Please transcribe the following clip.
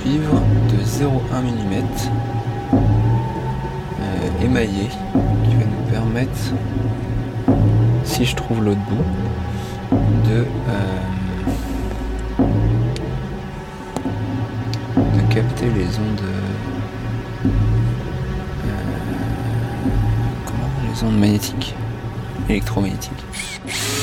cuivre de 0,1 mm émaillé qui va nous permettre, si je trouve l'autre bout, de capter les ondes les ondes magnétiques, électromagnétiques.